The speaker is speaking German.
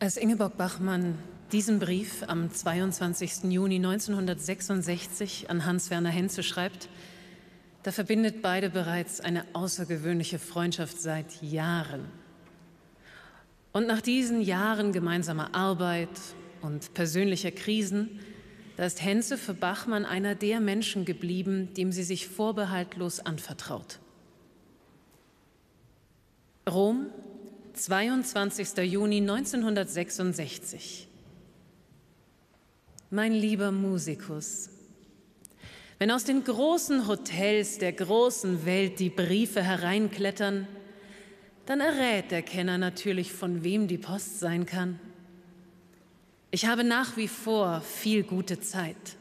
Als Ingeborg Bachmann diesen Brief am 22. Juni 1966 an Hans-Werner Henze schreibt, da verbindet beide bereits eine außergewöhnliche Freundschaft seit Jahren. Und nach diesen Jahren gemeinsamer Arbeit und persönlicher Krisen, da ist Henze für Bachmann einer der Menschen geblieben, dem sie sich vorbehaltlos anvertraut. Rom, 22. Juni 1966. Mein lieber Musikus, wenn aus den großen Hotels der großen Welt die Briefe hereinklettern, dann errät der Kenner natürlich, von wem die Post sein kann. Ich habe nach wie vor viel gute Zeit.